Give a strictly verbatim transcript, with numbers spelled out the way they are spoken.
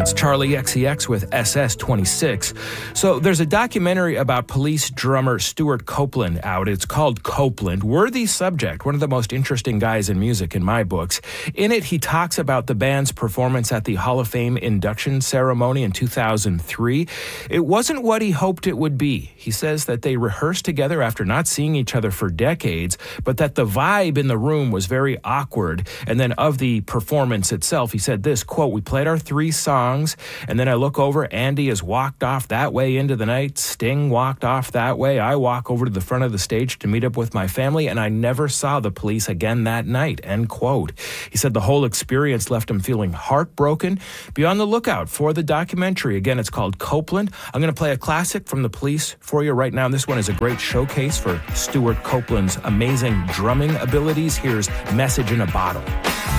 It's Charlie X C X with S S twenty-six. So there's a documentary about Police drummer Stewart Copeland out. It's called Copeland. Worthy subject, one of the most interesting guys in music in my books. In it, he talks about the band's performance at the Hall of Fame induction ceremony in two thousand three. It wasn't what he hoped it would be. He says that they rehearsed together after not seeing each other for decades, but that the vibe in the room was very awkward. And then of the performance itself, he said this, quote, "We played our three songs, and then I look over, Andy has walked off that way into the night, Sting walked off that way, I walk over to the front of the stage to meet up with my family, and I never saw the Police again that night," end quote. He said the whole experience left him feeling heartbroken. Be on the lookout for the documentary. Again, it's called Copeland. I'm going to play a classic from the Police for you right now. This one is a great showcase for Stewart Copeland's amazing drumming abilities. Here's Message in a Bottle.